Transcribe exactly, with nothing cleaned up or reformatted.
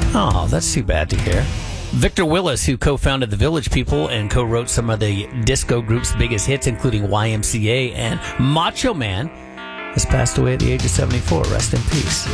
Oh, that's too bad to hear. Victor Willis, who co-founded the Village People and co-wrote some of the disco group's biggest hits, including Y M C A and Macho Man, has passed away at the age of seventy-four. Rest in peace.